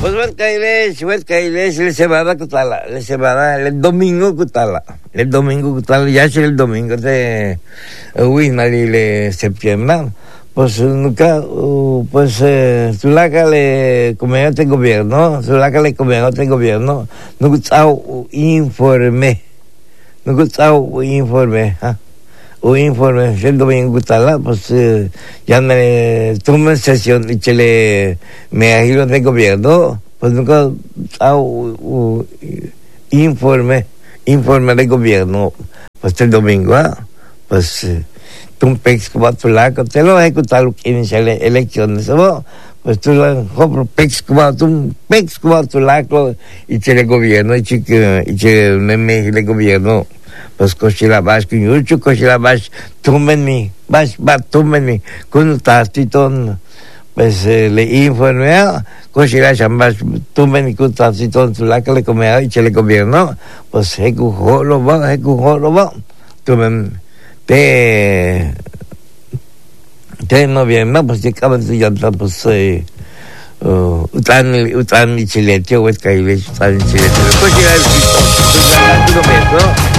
Pues wet kailes, le semana kutala, el domingo kutala, ya es el domingo de le septiembre. Pues nunca, Sulaca le comediante del gobierno, no gustaba informe, o informe, el domingo gustaba, pues ya me tuve sesión y me agilo del gobierno, pues nunca informe del gobierno, pues el domingo, pues un pex como tu laco, te lo ejecutar lo que inicia las elecciones, ¿no? Pues tú la compro pex como tu laco y te el gobierno, y me el gobierno, pues coche la vas, túmenme, con un tastitón, pues le informe, coche la chambas, túmenme con un tastitón, tu laco le comía y te el gobierno, pues ejecujó lo va, túmenme. De noviembre, pues llegaban estudiantes, pues, utlan y chilete, o es que hay utlan y chilete. Pues ya el kilómetro.